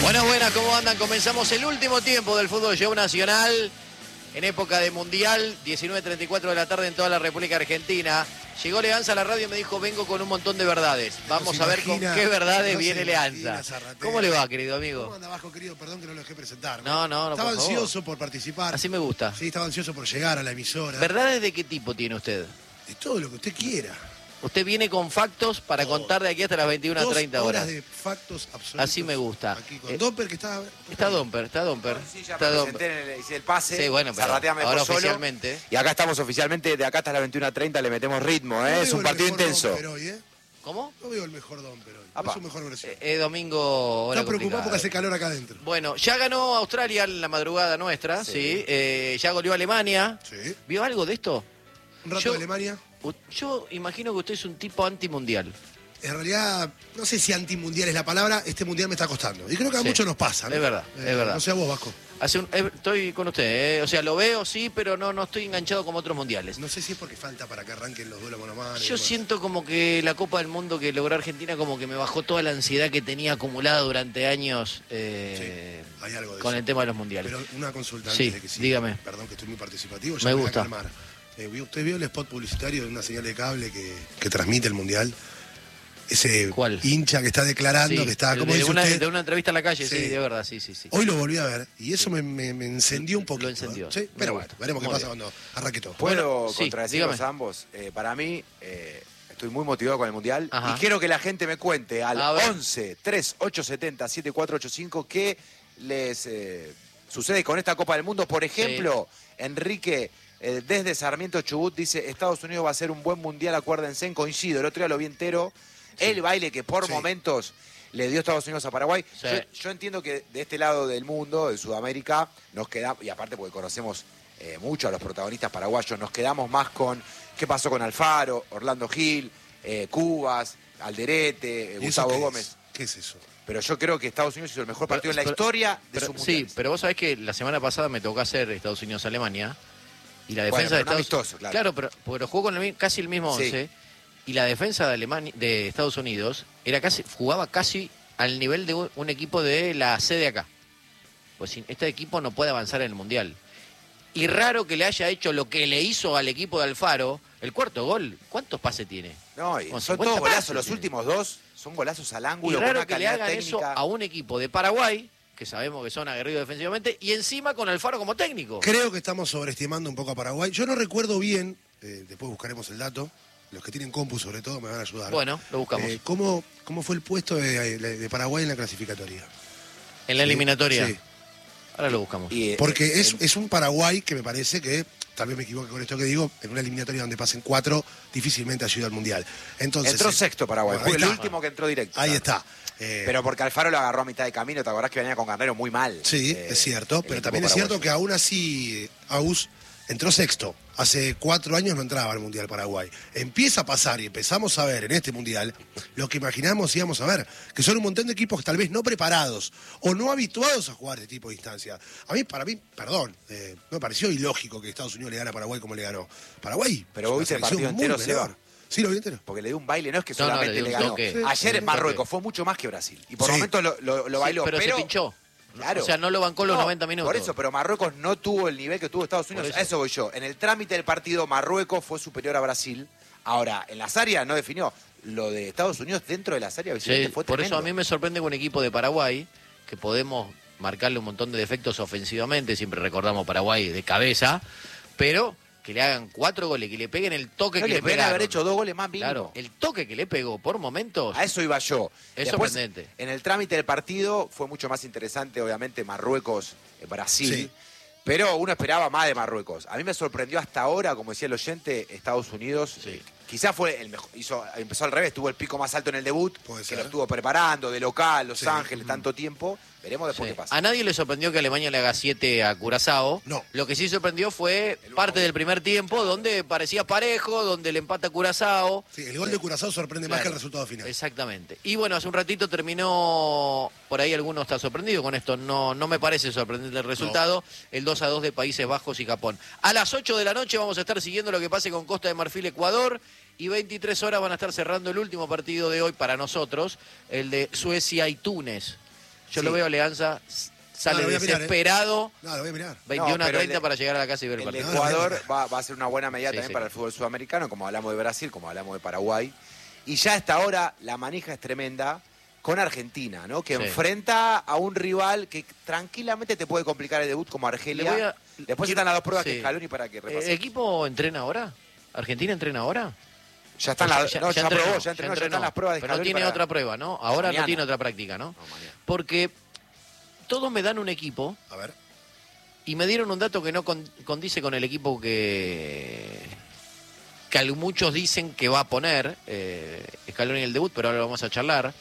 Bueno, buenas, ¿cómo andan? Comenzamos el último tiempo del Fútbol Show Nacional en época de Mundial, 19:34 de la tarde en toda la República Argentina. Llegó Leanza a la radio y me dijo, vengo con un montón de verdades. Vamos a ver con qué verdades viene Leanza. ¿Cómo le va, querido amigo? ¿Cómo anda, Vasco, querido? Perdón que no lo dejé presentar. No, estaba por ansioso favor. por participar. Así me gusta. Sí, estaba ansioso por llegar a la emisora. ¿Verdades de qué tipo tiene usted? De todo lo que usted quiera. Usted viene con factos para contar de aquí hasta las 21:30 2 horas. de factos absolutos. Así me gusta. Aquí con Domper, que está... Está Domper. Sí, ya Está me Domper. presenté, hice el pase. Sí, bueno, pero Zarratea me ahora dejó solo. oficialmente. Y acá estamos oficialmente, de acá hasta las 21:30 le metemos ritmo, No ¿eh? veo Es un el partido mejor intenso. Domper hoy, ¿eh? ¿Cómo? No veo el mejor Domper hoy. Apa. No es su mejor versión. Domingo, hora Está preocupado complicada. porque hace calor acá adentro. Bueno, ya ganó Australia en la madrugada nuestra, sí. Ya goleó Alemania. Sí. ¿Vio algo de esto? Un rato Yo- de Alemania. Yo imagino que usted es un tipo antimundial. En realidad, no sé si antimundial es la palabra, este mundial me está costando. Y creo que a Sí. muchos nos pasa, ¿no? Es verdad, es verdad. No sé a vos, Vasco. Estoy con usted, o sea, lo veo, sí, pero no estoy enganchado como otros mundiales. No sé si es porque falta para que arranquen los duelos mano a mano. y Yo demás. siento como que la Copa del Mundo que logró Argentina como que me bajó toda la ansiedad que tenía acumulada durante años Hay algo de con eso. el tema de los mundiales. Pero una consulta Sí, antes de que siga. dígame. Perdón que estoy muy participativo. Me ya voy a gusta. calmar. ¿Usted vio el spot publicitario de una señal de cable que transmite el mundial? Ese ¿Cuál? hincha que está declarando, Sí, que está, ¿cómo de dice una, usted? de una entrevista en la calle, sí, Sí. de verdad, sí. Hoy lo volví a ver y eso me encendió un poquito. Lo encendió. ¿eh? Sí, Me pero gusta. bueno, veremos qué Muy pasa bien. cuando arranque todo. ¿Puedo Bueno, sí, contradecirlos dígame. a ambos? Para mí, estoy muy motivado con el Mundial. Ajá. Y quiero que la gente me cuente al A ver. 11 3870 7485 qué les sucede con esta Copa del Mundo. Por ejemplo, Enrique, desde Sarmiento Chubut, dice, Estados Unidos va a ser un buen Mundial, acuérdense, coincido. El otro día lo vi entero. El baile que por Sí. momentos le dio Estados Unidos a Paraguay. Sí. Yo entiendo que de este lado del mundo, de Sudamérica, nos quedamos, y aparte porque conocemos mucho a los protagonistas paraguayos, nos quedamos más con qué pasó con Alfaro, Orlando Gil, Cubas, Alderete, ¿Y eso Gustavo qué es? Gómez. ¿Qué es eso? Pero yo creo que Estados Unidos hizo el mejor partido en la historia de pero- su Mundial. Sí, pero vos sabés que la semana pasada me tocó hacer Estados Unidos-Alemania y la Bueno, defensa de pero no Estados amistoso, claro. pero jugó con casi el mismo Sí. 11 y la defensa de Alemania, de Estados Unidos jugaba casi al nivel de un equipo de la C de acá. Pues este equipo no puede avanzar en el Mundial. Y raro que le haya hecho lo que le hizo al equipo de Alfaro, el cuarto gol. ¿Cuántos pases tiene? No, y Con son 50 todos golazos. pases Los tiene. últimos dos son golazos al Y ángulo con raro una que le calidad hagan eso técnica. a un equipo de Paraguay, que sabemos que son aguerridos defensivamente, y encima con Alfaro como técnico. Creo que estamos sobreestimando un poco a Paraguay. Yo no recuerdo bien, después buscaremos el dato, los que tienen compu sobre todo me van a ayudar. Bueno, lo buscamos. ¿Cómo fue el puesto de Paraguay en la clasificatoria? En la eliminatoria. Sí. Ahora lo buscamos. Y, Porque es un Paraguay que me parece que, tal vez me equivoque con esto que digo, en una eliminatoria donde pasen 4, difícilmente ayuda al Mundial. Entonces, entró sexto Paraguay. Bueno, Fue ahí el está. último que entró directo. Ahí claro. está. Pero porque Alfaro lo agarró a mitad de camino, ¿te acordás que venía con Garnero muy mal? Sí, es cierto, el pero equipo también es cierto paraguayo. que aún así Aus entró sexto. Hace 4 años no entraba al Mundial Paraguay. Empieza a pasar y empezamos a ver en este Mundial lo que imaginamos íbamos a ver, que son un montón de equipos tal vez no preparados o no habituados a jugar este tipo de instancias. Para mí, perdón, me pareció ilógico que Estados Unidos le gane a Paraguay como le ganó. Paraguay. Pero es vos una viste el selección partido muy entero, menor. Seba. Sí, lo vi entero. Porque le dio un baile, no es que No, no, solamente le dio le un ganó. toque. Sí, Ayer sí, en un Marruecos toque. fue mucho más que Brasil. Y por Sí. momentos lo Sí, bailó. pero se pinchó. Claro. O sea, no lo bancó los No, 90 minutos. Por eso, pero Marruecos no tuvo el nivel que tuvo Estados Unidos. Por eso. A eso voy yo. En el trámite del partido, Marruecos fue superior a Brasil. Ahora, en las áreas no definió. Lo de Estados Unidos dentro de las áreas Sí, Vicente, fue por tremendo. eso a mí me sorprende que un equipo de Paraguay, que podemos marcarle un montón de defectos ofensivamente, siempre recordamos Paraguay de cabeza, pero que le hagan 4 goles, que le peguen el toque No que le le pueden pegaron. haber hecho 2 goles más mínimo. Claro, el toque que le pegó por momentos. A eso iba yo. Es Después, sorprendente. en el trámite del partido fue mucho más interesante, obviamente, Marruecos-Brasil. Sí. Pero uno esperaba más de Marruecos. A mí me sorprendió hasta ahora, como decía el oyente, Estados Unidos. Sí. Quizás fue el mejor. Empezó al revés, tuvo el pico más alto en el debut, Puede que ser. lo estuvo preparando, de local, Los Sí. Ángeles, tanto tiempo. Veremos después Sí. qué pasa. A nadie le sorprendió que Alemania le haga 7 a Curazao. No. Lo que sí sorprendió fue parte del primer tiempo, donde parecía parejo, donde le empata Curazao. Sí, el gol de Curazao sorprende más Claro. que el resultado final. Exactamente. Y bueno, hace un ratito terminó, por ahí alguno está sorprendido con esto, no me parece sorprendente el resultado, el 2-2 de Países Bajos y Japón. A las 8 de la noche vamos a estar siguiendo lo que pase con Costa de Marfil, Ecuador, y 23 horas van a estar cerrando el último partido de hoy para nosotros, el de Suecia y Túnez. Yo Sí. lo veo a Leanza, sale lo voy a mirar, desesperado, No, lo voy a mirar. 21 No, a pero 30 el- para llegar a la casa y ver el El partido. Ecuador va a ser una buena medida Sí, también sí. para el fútbol sudamericano, como hablamos de Brasil, como hablamos de Paraguay. Y ya a esta hora la manija es tremenda con Argentina, ¿no? Que Sí. enfrenta a un rival que tranquilamente te puede complicar el debut como Argelia. Le voy a- Después están las dos pruebas Sí. que Scaloni para que ¿El repase. equipo entrena ahora? ¿Argentina entrena ahora? Ya están Ya- las, ya- no, ya ya entrenó, probó, ya ya entrenó, ya entrenó. están las pruebas de Pero no Scaloni tiene para- otra prueba, ¿no? Ahora Mañana. no tiene otra práctica, ¿no? No, mañana. Porque todos me dan un equipo A ver. y me dieron un dato que no condice con el equipo que muchos dicen que va a poner Scaloni en el debut, pero ahora lo vamos a charlar.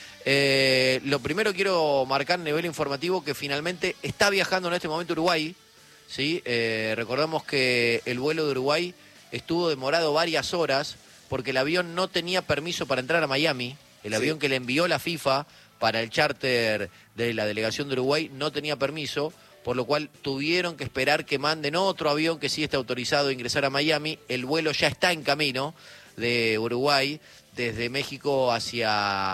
Lo primero quiero marcar a nivel informativo que finalmente está viajando en este momento a Uruguay. ¿Sí? Recordamos que el vuelo de Uruguay estuvo demorado varias horas porque el avión no tenía permiso para entrar a Miami. El Sí. avión que le envió la FIFA para el charter de la delegación de Uruguay no tenía permiso, por lo cual tuvieron que esperar que manden otro avión que sí está autorizado a ingresar a Miami. El vuelo ya está en camino de Uruguay desde México hacia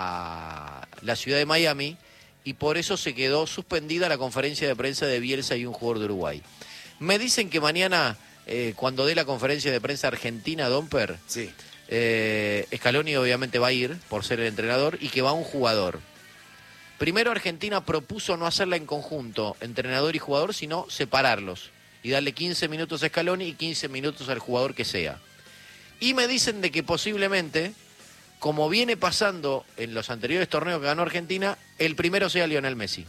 la ciudad de Miami y por eso se quedó suspendida la conferencia de prensa de Bielsa y un jugador de Uruguay. Me dicen que mañana, cuando dé la conferencia de prensa argentina, Domper, Sí. Scaloni obviamente va a ir por ser el entrenador y que va un jugador. Primero Argentina propuso no hacerla en conjunto, entrenador y jugador, sino separarlos y darle 15 minutos a Scaloni y 15 minutos al jugador que sea. Y me dicen de que posiblemente, como viene pasando en los anteriores torneos que ganó Argentina, el primero sea Lionel Messi.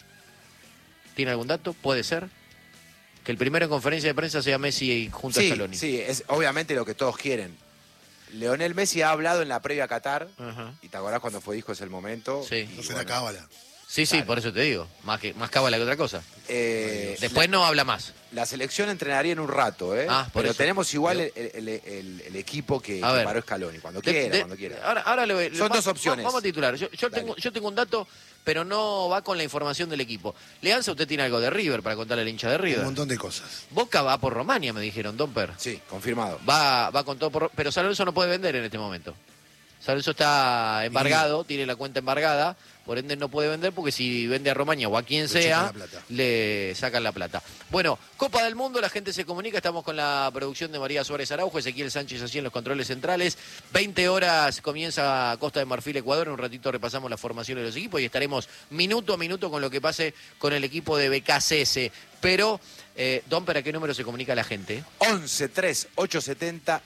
¿Tiene algún dato? ¿Puede ser? Que el primero en conferencia de prensa sea Messi junto a Sí, Scaloni. sí, es obviamente lo que todos quieren. Leonel Messi ha hablado en la previa a Qatar, Ajá. y te acordás cuando fue dijo es el momento. Sí. y No será cábala. Sí, Claro. por eso te digo. Más cábala que otra cosa. Eh, Después no habla más. la selección entrenaría en un rato, ¿eh? Ah, por pero eso. tenemos igual el equipo que A ver. paró Scaloni, cuando De- quiera, de- cuando quiera. Ahora Son dos opciones. Vamos a titular. Yo Dale. tengo un dato, pero no va con la información del equipo. Leanza, usted tiene algo de River para contarle al hincha de Un River. montón de cosas. Boca va por Romania, me dijeron, Domper. Sí, confirmado. Va con todo por... Pero San Lorenzo no puede vender en este momento. San Lorenzo está embargado, tiene la cuenta embargada, por ende no puede vender porque si vende a Romania o a quien Le sea, chupan la plata. le sacan la plata. Bueno, Copa del Mundo, la gente se comunica, estamos con la producción de María Suárez Araujo, Ezequiel Sánchez allí en los controles centrales. 20 horas comienza Costa de Marfil, Ecuador, en un ratito repasamos la formación de los equipos y estaremos minuto a minuto con lo que pase con el equipo de BKCS. Pero, Domper, ¿a qué número se comunica la gente? 11 3 870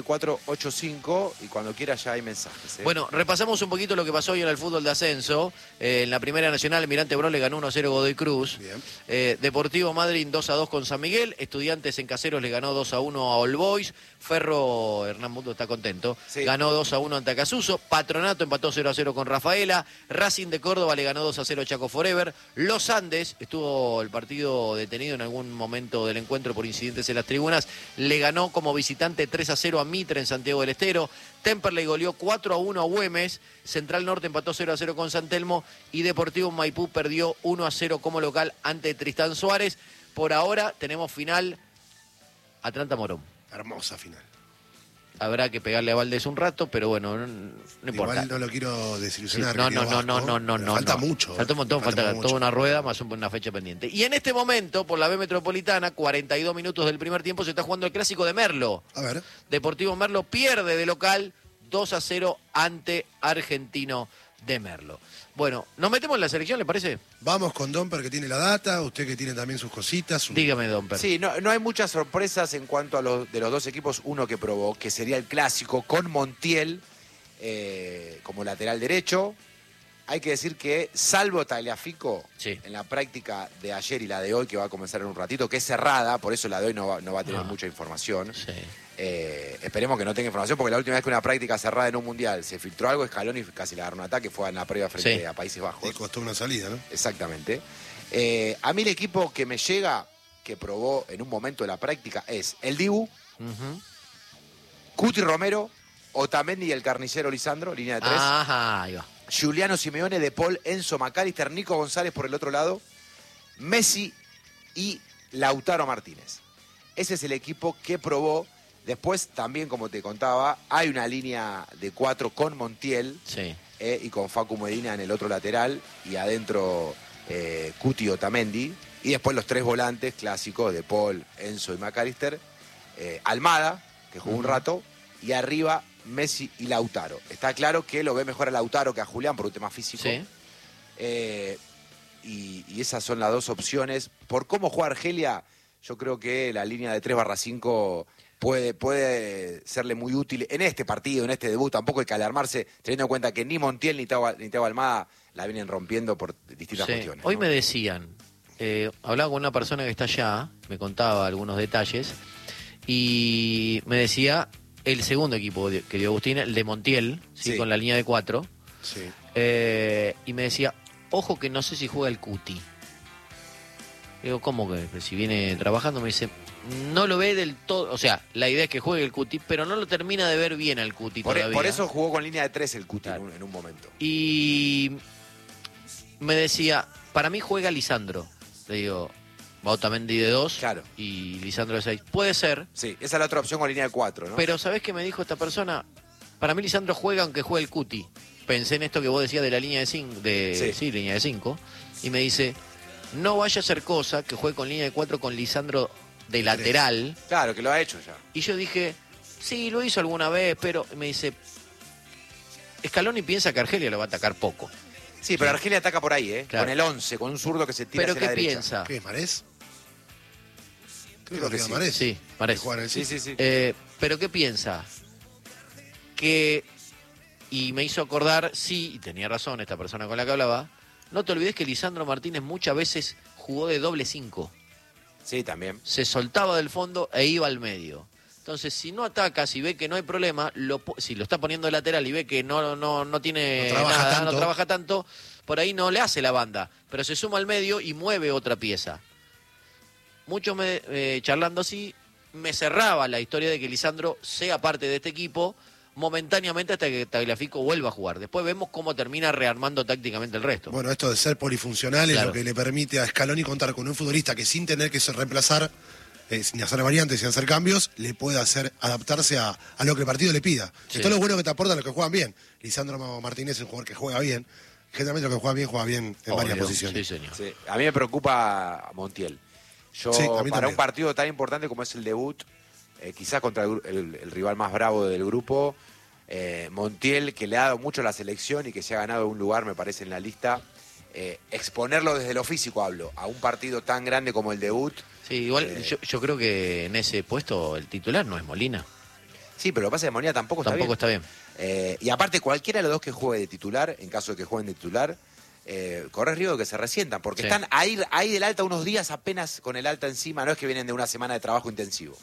7485 y cuando quiera ya hay mensajes. ¿eh? Bueno, repasamos un poquito lo que pasó hoy en el fútbol de ascenso. En la Primera Nacional, Almirante Brown le ganó 1-0 Godoy Cruz. Bien. Deportivo Madryn 2-2 con San Miguel. Estudiantes en Caseros le ganó 2-1 a All Boys. Ferro, Hernán Mundo está contento, Sí. ganó 2-1 ante Acasuso. Patronato empató 0-0 con Rafaela. Racing de Córdoba le ganó 2-0 a Chaco Forever. Los Andes, estuvo el partido detenido en algún momento del encuentro por incidentes en las tribunas, le ganó como visitante 3-0 a Mitre en Santiago del Estero. Temperley goleó 4-1 a Güemes. Central Norte empató 0-0 con San Telmo. Y Deportivo Maipú perdió 1-0 como local ante Tristán Suárez. Por ahora tenemos final Atlanta Morón. Hermosa final. Habrá que pegarle a Valdés un rato, pero bueno, no importa. Igual no lo quiero Sí, desilusionar. no, querido no, no, Vasco, no, no, pero no. Falta no. mucho. Falta un montón, falta mucho. toda una rueda más una fecha pendiente. Y en este momento, por la B Metropolitana, 42 minutos del primer tiempo, se está jugando el clásico de Merlo. A ver. Deportivo Merlo pierde de local 2-0 ante Argentino de Merlo. Bueno, ¿nos metemos en la selección, le parece? Vamos con Domper que tiene la data, usted que tiene también sus cositas. Dígame, Don Per. Sí, no hay muchas sorpresas en cuanto a de los dos equipos. Uno que probó, que sería el clásico, con Montiel como lateral derecho. Hay que decir que, salvo Tagliafico, Sí. en la práctica de ayer y la de hoy, que va a comenzar en un ratito, que es cerrada, por eso la de hoy no va a tener mucha información. Sí. Esperemos que no tenga información, porque la última vez que una práctica cerrada en un mundial se filtró algo, Scaloni casi le agarró un ataque, fue en la previa frente Sí. a Países Le Bajos. costó una salida, ¿no? Exactamente. A mí el equipo que me llega, que probó en un momento de la práctica, es el Dibu, Ujú. Cuti Romero, Otamendi y el carnicero Lisandro, línea de tres. Ajá, ahí va. Giuliano Simeone, De Paul, Enzo McAllister, Nico González por el otro lado, Messi y Lautaro Martínez. Ese es el equipo que probó. Después también, como te contaba, hay una línea de 4 con Montiel Sí. y con Facu Medina en el otro lateral y adentro Cuti, Otamendi, y después los 3 volantes clásicos de Paul, Enzo y McAllister, Almada, que jugó un rato, y arriba Messi y Lautaro. Está claro que lo ve mejor a Lautaro que a Julián por un tema físico. Sí. Y esas son las 2 opciones. Por cómo juega Argelia, yo creo que la línea de 3/5 puede serle muy útil en este partido, en este debut. Tampoco hay que alarmarse, teniendo en cuenta que ni Montiel ni Thiago Almada la vienen rompiendo por distintas cuestiones. Hoy ¿no? me decían, hablaba con una persona que está allá, me contaba algunos detalles, y me decía el segundo equipo que dio Agustín, el de Montiel, ¿sí? Sí. Con la línea de 4, Sí. y me decía, ojo que no sé si juega el Cuti. Digo, ¿cómo que? Si viene trabajando, me dice, no lo ve del todo, o sea, la idea es que juegue el Cuti, pero no lo termina de ver bien al Cuti todavía. Por eso jugó con línea de 3 el Cuti Claro. en un momento. Y me decía, para mí juega Lisandro. Le digo, Otamendi de 2 Claro. y Lisandro de 6. Puede ser, Sí, esa es la otra opción con línea de 4, ¿no? pero ¿sabés qué me dijo esta persona? Para mí Lisandro juega aunque juegue el Cuti. Pensé en esto que vos decías de la línea de 5, Sí. línea de 5, y me dice, no vaya a ser cosa que juegue con línea de 4 con Lisandro de lateral. Claro, que lo ha hecho ya. Y yo dije, sí, lo hizo alguna vez, pero me dice, Scaloni piensa que Argelia lo va a atacar poco. Sí, pero Argelia ataca por ahí, ¿eh? Claro. Con el 11, con un zurdo que se tira Pero hacia ¿qué la derecha. piensa? ¿Qué es Marés? Creo Creo que que sí. Marés. Sí, parece. Que juega en el Sí, City. sí, sí. Pero ¿qué piensa? Que, y me hizo acordar, sí, y tenía razón esta persona con la que hablaba, no te olvides que Lisandro Martínez muchas veces jugó de doble 5. Sí, también. Se soltaba del fondo e iba al medio. Entonces, si no ataca, si ve que no hay problema, si lo está poniendo de lateral y ve que no tiene No trabaja nada, tanto. no trabaja tanto, por ahí no le hace la banda, pero se suma al medio y mueve otra pieza. Mucho charlando así, me cerraba la historia de que Lisandro sea parte de este equipo momentáneamente hasta que Tagliafico vuelva a jugar. Después vemos cómo termina rearmando tácticamente el resto. Bueno, esto de ser polifuncional es Claro. lo que le permite a Scaloni contar con un futbolista que sin tener que reemplazar, sin hacer variantes, sin hacer cambios, le puede hacer adaptarse a lo que el partido le pida. Sí. Esto es lo bueno que te aportan los que juegan bien. Lisandro Martínez es un jugador que juega bien. Generalmente los que juega bien en varias Obvio. posiciones. Sí, señor. Sí. A mí me preocupa Montiel. Yo, Sí, a mí para también. un partido tan importante como es el debut, quizás contra el rival más bravo del grupo, Montiel, que le ha dado mucho a la selección y que se ha ganado un lugar, me parece, en la lista, exponerlo desde lo físico, hablo, a un partido tan grande como el debut. Sí, igual yo creo que en ese puesto el titular no es Molina. Sí, pero lo que pasa es que Molina tampoco está Tampoco bien. está bien. Y aparte, cualquiera de los dos que juegue de titular, en caso de que jueguen de titular, corres riesgo de que se resientan, porque Sí. están ahí del alta unos días apenas con el alta encima, no es que vienen de una semana de trabajo intensivo.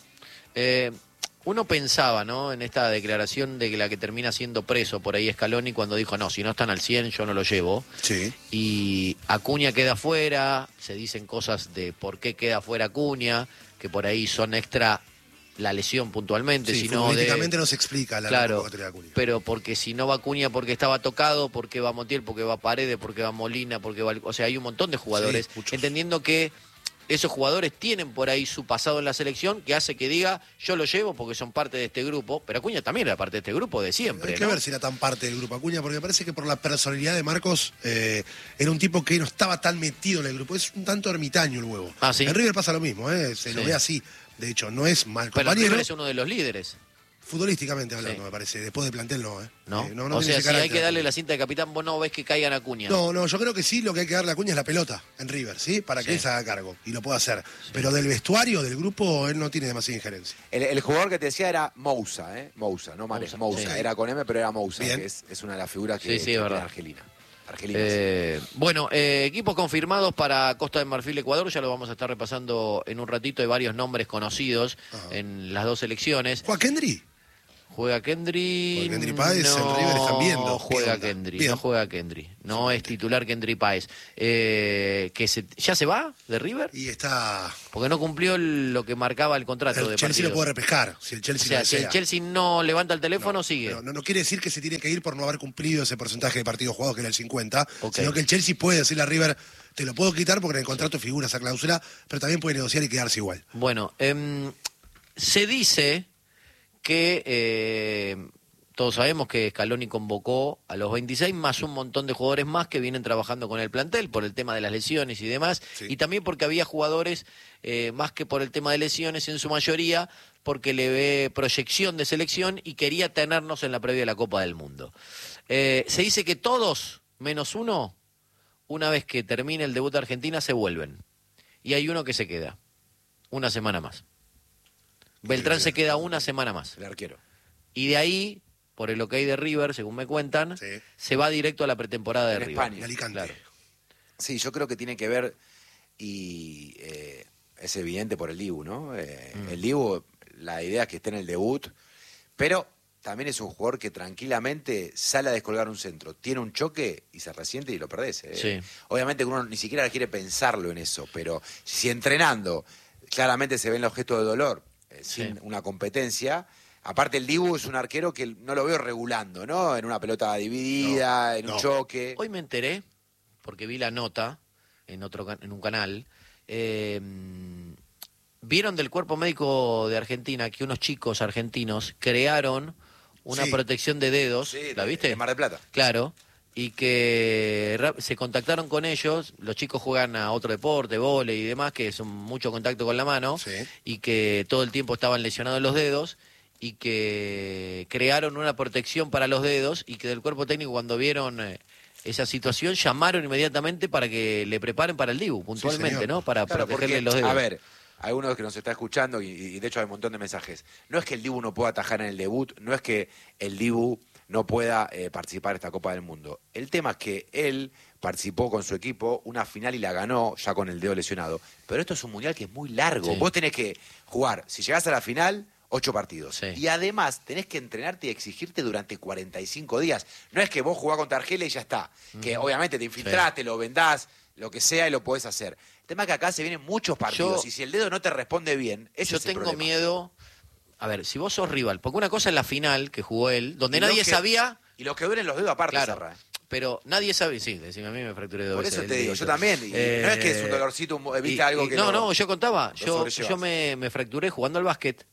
Uno pensaba, ¿no?, en esta declaración de que la que termina siendo preso por ahí Scaloni cuando dijo, no, si no están al 100 yo no lo llevo. Sí. Y Acuña queda fuera, se dicen cosas de por qué queda fuera Acuña, que por ahí son extra la lesión puntualmente, Sí, sino futbolísticamente no se explica la claro, convocatoria de Acuña. pero porque si no va Acuña porque estaba tocado, porque va Montiel, porque va Paredes, porque va Molina, porque va... O sea, hay un montón de jugadores, Sí, muchos. entendiendo que esos jugadores tienen por ahí su pasado en la selección que hace que diga, yo lo llevo porque son parte de este grupo, pero Acuña también era parte de este grupo de siempre, Hay que ¿no? ver si era tan parte del grupo Acuña, porque me parece que por la personalidad de Marcos era un tipo que no estaba tan metido en el grupo. Es un tanto ermitaño el huevo. Ah, ¿sí? En River pasa lo mismo, se lo Sí. ve así. De hecho, no es mal Pero compañero. River es uno de los líderes, Futbolísticamente hablando, Sí. me parece. Después de plantel no, ¿eh? ¿no? No O tiene sea, ese si hay carácter. que darle la cinta de capitán, vos no ves que caigan Acuña. No, yo creo que sí, lo que hay que darle a Acuña es la pelota en River, ¿sí? Para que Sí. él se haga cargo y lo pueda hacer. Pero del vestuario, del grupo, él no tiene demasiada injerencia. El jugador que te decía era Moussa, Moussa, no Mares, Moussa, Moussa. sí. Era con M, pero era Moussa, Bien. que es una de las figuras que, Sí, sí, que es tiene verdad. Argelina. Bueno, equipos confirmados para Costa de Marfil, Ecuador, ya lo vamos a estar repasando en un ratito, hay varios nombres conocidos Ajá. en las dos selecciones. ¿Juega Kendry? Juega Kendry. Porque Kendry Páez en River están viendo. No ¿Qué juega onda? Kendry, Bien. no juega Kendry. No es titular Kendry Páez. ¿Ya se va de River? Y está... Porque no cumplió lo que marcaba el contrato El de Chelsea partido. lo puede repescar, si el O Chelsea sea, lo si el desea. Chelsea no levanta el teléfono, sigue. Pero no quiere decir que se tiene que ir por no haber cumplido ese porcentaje de partidos jugados, que era el 50, Ok. sino que el Chelsea puede decirle a River, te lo puedo quitar porque en el contrato figura esa cláusula, pero también puede negociar y quedarse igual. Bueno, se dice que todos sabemos que Scaloni convocó a los 26 más un montón de jugadores más que vienen trabajando con el plantel por el tema de las lesiones y demás, Sí. y también porque había jugadores más que por el tema de lesiones en su mayoría, porque le ve proyección de selección y quería tenernos en la previa de la Copa del Mundo. Se dice que todos, menos uno, una vez que termine el debut de Argentina, se vuelven. Y hay uno que se queda, una semana más. Beltrán se queda una semana más. El arquero. Y de ahí, por el ok de River, según me cuentan, Sí. se va directo a la pretemporada de En River. España. En Alicante. Claro. Sí, yo creo que tiene que ver, y es evidente por el Dibu, ¿no? El Dibu, la idea es que esté en el debut, pero también es un jugador que tranquilamente sale a descolgar un centro, tiene un choque y se resiente y lo perdés. Sí. Obviamente uno ni siquiera quiere pensarlo en eso, pero si entrenando claramente se ven los gestos de dolor sin Sí. una competencia. Aparte el Dibu es un arquero que no lo veo regulando, ¿no? En una pelota dividida, en un no. choque. Hoy me enteré, porque vi la nota en un canal, vieron del cuerpo médico de Argentina que unos chicos argentinos crearon una Sí. protección de dedos, Sí, ¿la viste? de Mar del Plata. Claro, y que se contactaron con ellos, los chicos juegan a otro deporte, vóley y demás, que son mucho contacto con la mano, Sí. y que todo el tiempo estaban lesionados los dedos, y que crearon una protección para los dedos, y que del cuerpo técnico cuando vieron esa situación llamaron inmediatamente para que le preparen para el Dibu, puntualmente, señor. ¿no? Para Claro, protegerle porque, los dedos. a ver, hay uno que nos está escuchando y de hecho hay un montón de mensajes. No es que el Dibu no pueda atajar en el debut, no es que el Dibu no pueda participar en esta Copa del Mundo. El tema es que él participó con su equipo una final y la ganó ya con el dedo lesionado. Pero esto es un mundial que es muy largo. Sí. Vos tenés que jugar, si llegás a la final, 8 partidos. Sí. Y además tenés que entrenarte y exigirte durante 45 días. No es que vos jugás contra Argelia y ya está. Que obviamente te infiltraste, lo vendás, lo que sea y lo podés hacer. El tema es que acá se vienen muchos partidos Yo- y si el dedo no te responde bien, ese Yo es el tengo problema. miedo. A ver, si vos sos rival, porque una cosa es la final que jugó él, donde Y lo nadie que- sabía, Y los que duelen los dedos aparte, claro, Serra. pero nadie sabe, sí, decime, a mí me fracturé dos Por veces eso el te digo, dedo. yo también. Y no es que es un dolorcito, viste algo que no, lo- no, yo contaba, lo yo sobrellevas. me fracturé jugando al básquet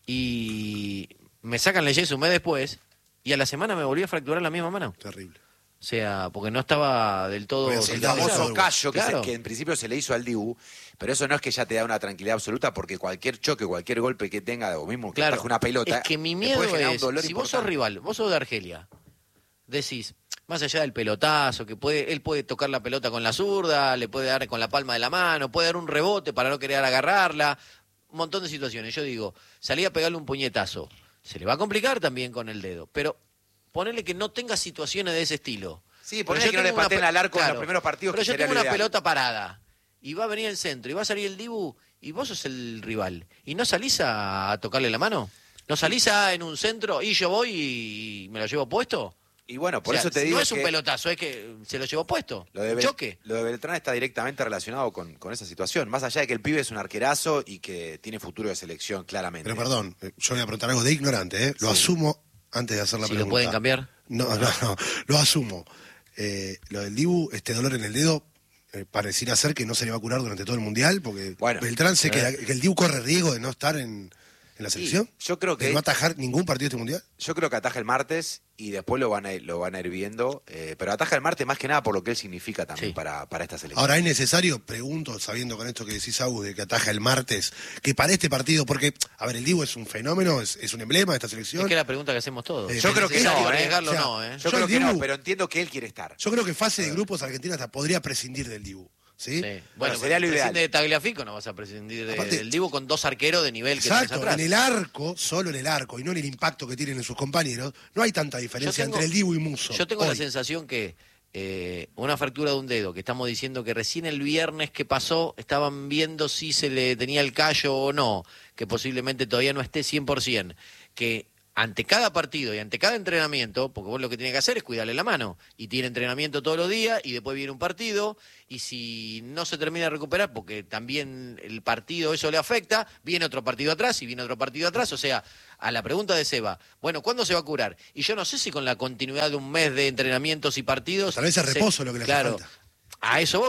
y me sacan la yeso un mes después y a la semana me volví a fracturar la misma mano. Terrible. O sea, porque no estaba del todo... Porque El soldado, famoso soldado. callo Claro. que en principio se le hizo al Dibu, pero eso no es que ya te da una tranquilidad absoluta porque cualquier choque, cualquier golpe que tenga, o mismo que Claro, ataje una pelota, es que mi te miedo puede generar un es, dolor si vos sos importante. rival, vos sos de Argelia, decís, más allá del pelotazo, que él puede tocar la pelota con la zurda, le puede dar con la palma de la mano, puede dar un rebote para no querer agarrarla, un montón de situaciones. Yo digo, salí a pegarle un puñetazo, se le va a complicar también con el dedo, pero ponerle que no tenga situaciones de ese estilo. Sí, Porque ponele yo que no le tengo una pateen pe- al arco en claro, los primeros partidos, pero que yo sería tengo lo una ideal. pelota parada y va a venir el centro y va a salir el Dibu y vos sos el rival y no salís a tocarle la mano, no salís en un centro y yo voy y me lo llevo puesto. Y bueno, por O sea, eso te si digo no es un que pelotazo, es que se lo llevó puesto. lo de, Un choque. lo de Beltrán está directamente relacionado con esa situación. Más allá de que el pibe es un arquerazo y que tiene futuro de selección, claramente. Pero perdón, yo voy a preguntar algo de ignorante, ¿eh? Lo asumo antes de hacer la Si pregunta. lo pueden cambiar. No, lo asumo. Lo del Dibu, este dolor en el dedo, pareciera ser que no se le va a curar durante todo el Mundial, porque Bueno, Beltrán sé que el Dibu corre riesgo de no estar en la selección. yo creo que de no atajar ningún partido de este Mundial. Yo creo que ataja el martes y después lo van a ir viendo. Pero ataja el martes más que nada por lo que él significa también Sí. para esta selección. Ahora, ¿es necesario, pregunto, sabiendo con esto que decís, Agus, de que ataja el martes, que para este partido, porque, a ver, el Dibu es un fenómeno, es un emblema de esta selección? Es que es la pregunta que hacemos todos. Yo creo que ¿Necesario no, arriesgarlo o sea, no, yo yo creo el que no, Dibu- pero entiendo que él quiere estar. Yo creo que fase de grupos Argentina hasta podría prescindir del Dibu. ¿Sí? Sí. Bueno, sería lo ideal. prescinde de Tagliafico, no vas a prescindir Aparte- del Dibu con dos arqueros de nivel que tenés Exacto, atrás. en el arco, solo en el arco, y no en el impacto que tienen en sus compañeros, no hay tanta diferencia Yo tengo- entre el Dibu y Musso. Yo tengo la hoy. sensación que una fractura de un dedo, que estamos diciendo que recién el viernes que pasó estaban viendo si se le tenía el callo o no, que posiblemente todavía no esté 100%, que ante cada partido y ante cada entrenamiento, porque vos lo que tenés que hacer es cuidarle la mano, y tiene entrenamiento todos los días, y después viene un partido, y si no se termina de recuperar, porque también el partido eso le afecta, viene otro partido atrás, y viene otro partido atrás, o sea, a la pregunta de Seba, bueno, ¿cuándo se va a curar? Y yo no sé si con la continuidad de un mes de entrenamientos y partidos... Tal vez es reposo lo que le hace claro, falta. a eso voy.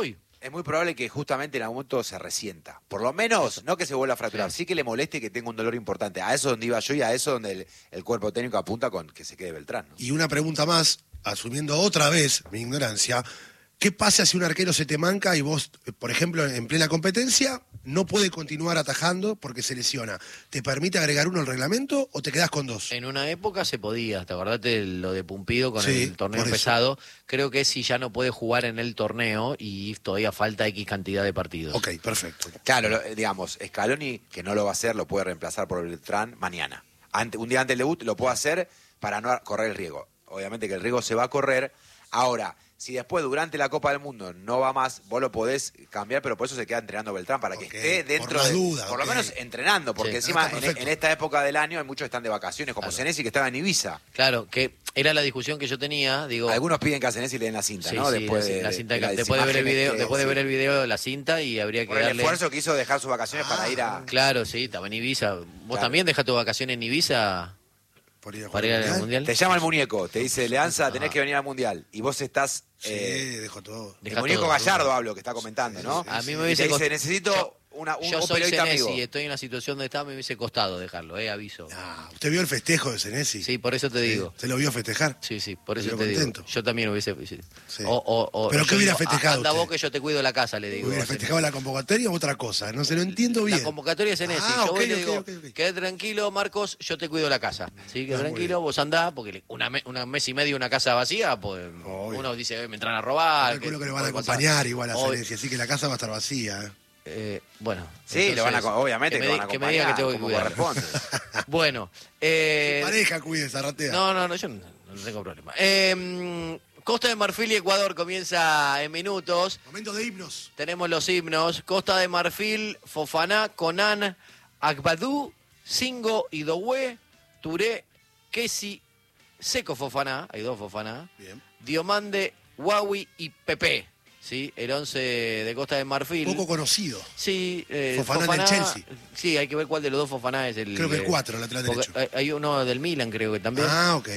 es muy probable que justamente en algún momento se resienta. Por lo menos, no que se vuelva a fracturar, sí que le moleste y que tenga un dolor importante. A eso donde iba yo y a eso donde el cuerpo técnico apunta con que se quede Beltrán, ¿no? Y una pregunta más, asumiendo otra vez mi ignorancia, ¿qué pasa si un arquero se te manca y vos, por ejemplo, en plena competencia, no puede continuar atajando porque se lesiona? ¿Te permite agregar uno al reglamento o te quedás con dos? En una época se podía, ¿te acordás de lo de Pumpido con Sí, el torneo por eso. pesado? Creo que si ya no puede jugar en el torneo y todavía falta X cantidad de partidos. Ok, perfecto. Claro, digamos, Scaloni, que no lo va a hacer, lo puede reemplazar por Beltrán mañana. Un día antes del debut lo puede hacer para no correr el riesgo. Obviamente que el riesgo se va a correr. Ahora, si después durante la Copa del Mundo no va más, vos lo podés cambiar, pero por eso se queda entrenando Beltrán, para que Ok, esté dentro por las de... dudas, por lo ok. menos entrenando, porque Sí. encima Está perfecto. en esta época del año hay muchos que están de vacaciones, como Claro. Senesi, que estaba en Ibiza. Claro, que era la discusión que yo tenía, digo... Algunos piden que a Senesi le den la cinta, Sí, ¿no? sí, la cinta después de ver el video, después de ver el video de la cinta y habría que Por el darle... esfuerzo que hizo dejar sus vacaciones para ir a... Claro, sí, estaba en Ibiza. ¿Vos Claro. también dejaste tu vacación en Ibiza Por ir a jugar para ir al al Mundial? Te llama el muñeco, te dice, Leanza, tenés que venir al Mundial. Y vos estás... Sí, dejo todo. el Dejá muñeco todo, Gallardo hablo, que está comentando, ¿no? A mí me Y hubiese te dice, cost- necesito un Yo soy periodista amigo. Senesi y estoy en la situación donde estaba, me hubiese costado dejarlo, aviso. Ah, ¿usted vio el festejo de Senesi? Sí, por eso te digo. ¿Usted lo vio festejar? Sí, sí, por eso Quedó te digo. contento. Yo también hubiese... Sí. Sí. yo ¿Pero qué hubiera digo, festejado Anda usted? vos que yo te cuido la casa, le digo. ¿Hubiera a Senesi. festejado la convocatoria o otra cosa? No se lo entiendo bien. La convocatoria es en ese. Ah, Yo voy y ok, le ok, digo, ok, ok. quedé tranquilo, Marcos, yo te cuido la casa. Sí, quedé Ah, muy tranquilo, bien. vos andá, porque una mes y medio una casa vacía, pues Obvio. uno dice, me entran a robar. Calculo que le van a puede pasar". acompañar igual a Obvio. Senesi, así que la casa va a estar vacía. Bueno. Sí, le van a, obviamente que que me, van a que me diga que tengo que como cuidar. corresponde. Bueno. Pareja, cuide, Zarratea. No, yo no tengo problema. Costa de Marfil y Ecuador comienza en minutos. Momento de himnos. Tenemos los himnos. Costa de Marfil, Fofaná, Conan, Agbadú, Singo, Idoué, Touré, Kessi, Seco Fofaná, hay dos Fofaná, Bien. Diomande, Huawei y Pepe. ¿Sí? El 11 de Costa de Marfil. Poco conocido. Sí, Fofaná en el Chelsea. Sí, hay que ver cuál de los dos Fofaná es el... Creo que el 4, el lateral porque derecho. hay uno del Milan, creo que también. Ah, ok.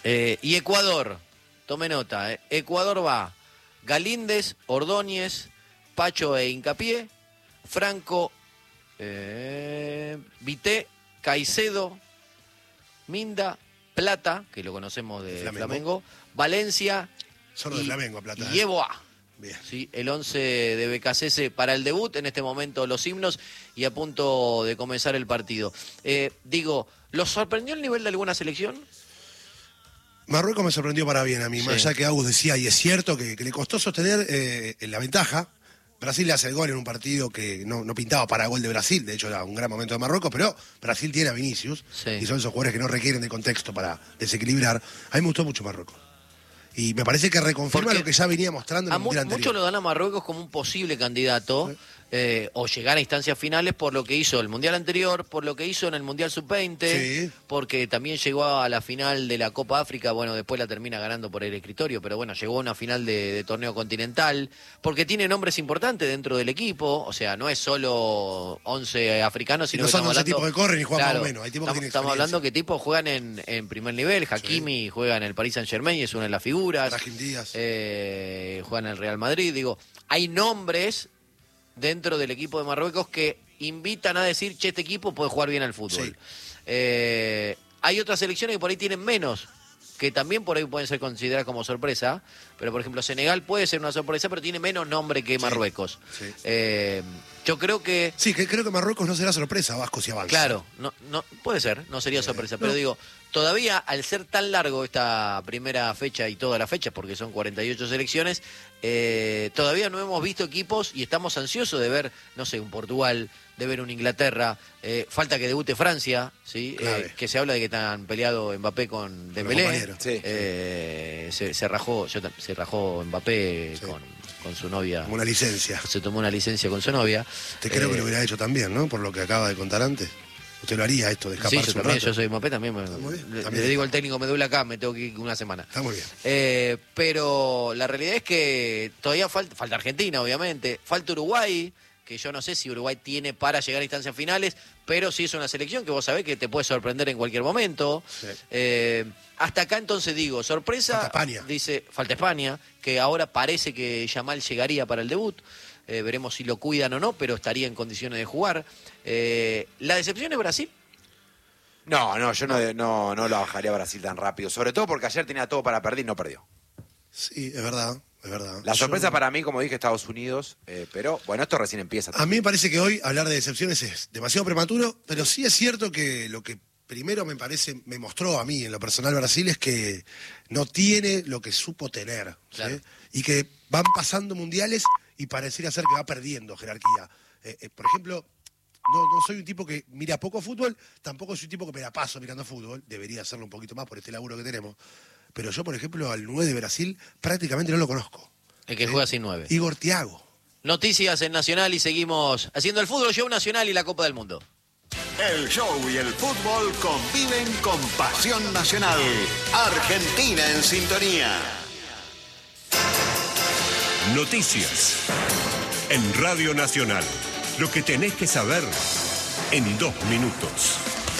Y Ecuador, tome nota, Ecuador va Galíndez, Ordóñez, Pacho e Hincapié, Franco, Vité, Caicedo, Minda, Plata, que lo conocemos de Flamengo. Flamengo, Valencia Solo de Flamengo, Plata. y Yeboah. Bien. Sí, el 11 de BKCS para el debut, en este momento los himnos y a punto de comenzar el partido. Digo, ¿los sorprendió el nivel de alguna selección? Marruecos me sorprendió para bien a mí, Sí. más allá que Agus decía, y es cierto que le costó sostener la ventaja. Brasil le hace el gol en un partido que no pintaba para gol de Brasil, de hecho era un gran momento de Marruecos, pero Brasil tiene a Vinicius, Sí. y son esos jugadores que no requieren de contexto para desequilibrar. A mí me gustó mucho Marruecos. Y me parece que reconfirma Porque lo que ya venía mostrando en el Mundial muchos anterior. lo dan a Marruecos como un posible candidato o llegar a instancias finales por lo que hizo el Mundial anterior, por lo que hizo en el Mundial Sub-20, Sí. porque también llegó a la final de la Copa África, bueno, después la termina ganando por el escritorio, pero bueno, llegó a una final de torneo continental, porque tiene nombres importantes dentro del equipo, o sea, no es solo 11 africanos, sino no que son estamos 11 hablando... tipos que corren y juegan Claro, más o menos, hay tipos que tienen estamos hablando experiencia. que tipos juegan en primer nivel, Hakimi juega en el Paris Saint-Germain y es una de las figuras. Brahim Díaz. Juega en el Real Madrid. Digo, hay nombres dentro del equipo de Marruecos que invitan a decir, che, este equipo puede jugar bien al fútbol. Sí. Hay otras selecciones que por ahí tienen menos, que también por ahí pueden ser consideradas como sorpresa, pero por ejemplo Senegal puede ser una sorpresa, pero tiene menos nombre que Marruecos. Sí. Yo creo que... Sí, que creo que Marruecos no será sorpresa, Vasco, si avanza. Claro, no puede ser, no sería sorpresa, pero digo, todavía al ser tan largo esta primera fecha y toda la fecha, porque son 48 selecciones, todavía no hemos visto equipos y estamos ansiosos de ver, no sé, un Portugal, de ver un Inglaterra, falta que debute Francia, ¿sí? Clave. Que se habla de que están peleado Mbappé con los Dembélé. compañeros. Sí. Se rajó Mbappé Sí. con su novia. Como una licencia. Se tomó una licencia con su novia. Te creo que lo hubiera hecho también, ¿no? Por lo que acaba de contar antes. Usted lo haría esto de Sí, escaparse yo un también, rato. yo soy Mbappé también. muy bien, Le también. digo al técnico, me duele acá, me tengo que ir una semana. Está muy bien. Pero la realidad es que todavía falta Argentina, obviamente. Falta Uruguay, que yo no sé si Uruguay tiene para llegar a instancias finales, pero sí es una selección que vos sabés que te puede sorprender en cualquier momento. Sí. Hasta acá entonces digo, sorpresa. Falta España. Falta España, que ahora parece que Yamal llegaría para el debut. veremos si lo cuidan o no, pero estaría en condiciones de jugar. ¿La decepción es Brasil? No, yo no lo bajaría a Brasil tan rápido, sobre todo porque ayer tenía todo para perder y no perdió. Sí, es verdad. La sorpresa para mí, como dije, Estados Unidos, pero bueno, esto recién empieza. A mí me parece que hoy hablar de decepciones es demasiado prematuro, pero sí es cierto que lo que primero me mostró a mí en lo personal Brasil es que no tiene lo que supo tener, ¿sí? Claro. Y que van pasando mundiales y pareciera ser que va perdiendo jerarquía. Por ejemplo, no soy un tipo que mira poco fútbol, tampoco soy un tipo que me la paso mirando fútbol, debería hacerlo un poquito más por este laburo que tenemos. Pero yo, por ejemplo, al 9 de Brasil prácticamente no lo conozco. El que juega sin 9. Igor Thiago. Noticias en Nacional y seguimos haciendo el fútbol show nacional y la Copa del Mundo. El show y el fútbol conviven con pasión nacional. Argentina en sintonía. Noticias en Radio Nacional. Lo que tenés que saber en 2 minutos.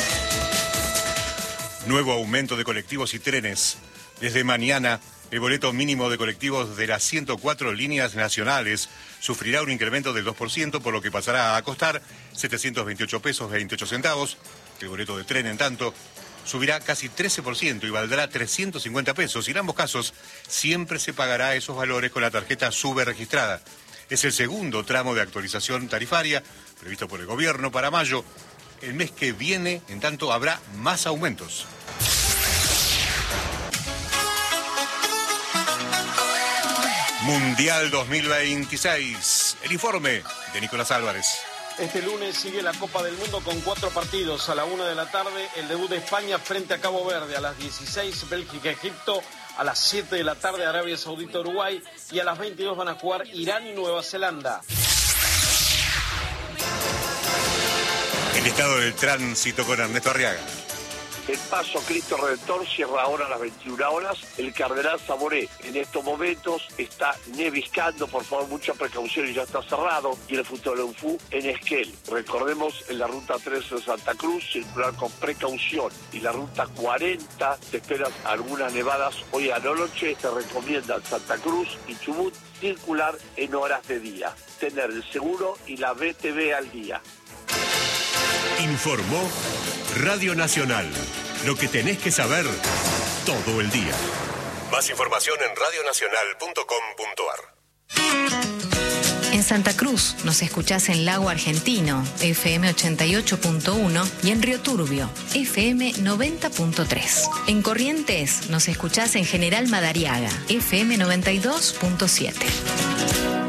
Nuevo aumento de colectivos y trenes. Desde mañana, el boleto mínimo de colectivos de las 104 líneas nacionales sufrirá un incremento del 2%, por lo que pasará a costar 728 pesos 28 centavos. El boleto de tren, en tanto, subirá casi 13% y valdrá 350 pesos. Y en ambos casos, siempre se pagará esos valores con la tarjeta SUBE registrada. Es el segundo tramo de actualización tarifaria previsto por el gobierno para mayo. El mes que viene, en tanto, habrá más aumentos. Mundial 2026. El informe de Nicolás Álvarez. Este lunes sigue la Copa del Mundo con 4 partidos. A la 1 de la tarde, el debut de España frente a Cabo Verde. A las 16, Bélgica-Egipto. A las 7 de la tarde, Arabia Saudita-Uruguay. Y a las 22 van a jugar Irán y Nueva Zelanda. El estado del tránsito con Ernesto Arriaga. El paso Cristo Redentor cierra ahora a las 21 horas. El Cardenal Saboré en estos momentos está neviscando, por favor, mucha precaución y ya está cerrado. Y el Futbolonfú en Esquel. Recordemos, en la ruta 13 de Santa Cruz, circular con precaución. Y la ruta 40, te esperas algunas nevadas hoy a la noche. Te recomiendan Santa Cruz y Chubut circular en horas de día. Tener el seguro y la BTV al día. Informó Radio Nacional. Lo que tenés que saber todo el día. Más información en radionacional.com.ar. En Santa Cruz nos escuchás en Lago Argentino, FM 88.1 y en Río Turbio, FM 90.3. En Corrientes nos escuchás en General Madariaga, FM 92.7.